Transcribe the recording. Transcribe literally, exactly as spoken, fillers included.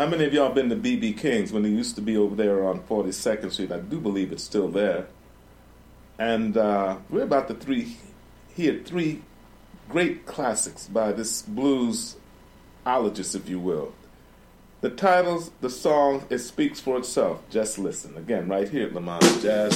How many of y'all been to B B King's when they used to be over there on forty-second Street? I do believe it's still there. And uh, we're about to three, hear three great classics by this bluesologist, if you will. The titles, the song, it speaks for itself. Just listen. Again, right here at Lamont Jazz.